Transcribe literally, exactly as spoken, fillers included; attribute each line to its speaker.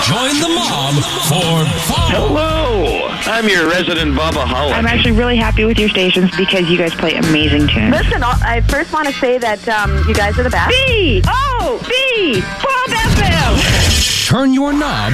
Speaker 1: Join the mob for fun.
Speaker 2: Hello, I'm your resident Bubba-holic.
Speaker 3: I'm actually really happy with your stations because you guys play amazing tunes.
Speaker 4: Listen, I first want to say that um, you guys are the best.
Speaker 3: B O B Bob F M.
Speaker 1: Turn your knob